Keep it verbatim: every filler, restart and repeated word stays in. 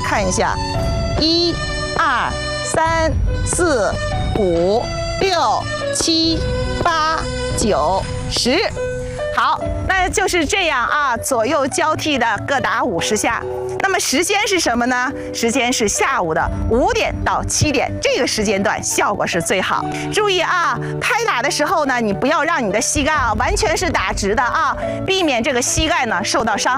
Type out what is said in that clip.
看一下，一、二、三、四、五、六、七、八、九、十。好，那就是这样啊，左右交替的各打五十下。那么时间是什么呢？时间是下午的五点到七点，这个时间段效果是最好。注意啊，拍打的时候呢，你不要让你的膝盖啊完全是打直的啊，避免这个膝盖呢受到伤。